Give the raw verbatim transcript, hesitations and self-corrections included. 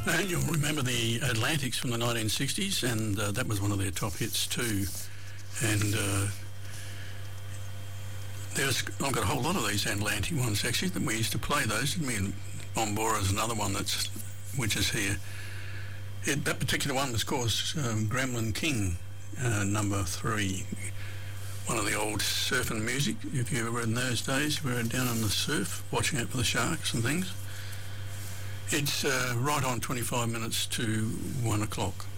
And you'll remember the Atlantics from the nineteen sixties, and uh, that was one of their top hits too. And uh, there's, I've got a whole lot of these Atlantic ones actually that we used to play those. I mean, Bombora is another one that's which is here. It, that particular one was called um, Gremlin King, uh, number three. One of the old surfing music, if you were in those days, we were down on the surf, watching out for the sharks and things. It's uh, right on twenty-five minutes to one o'clock.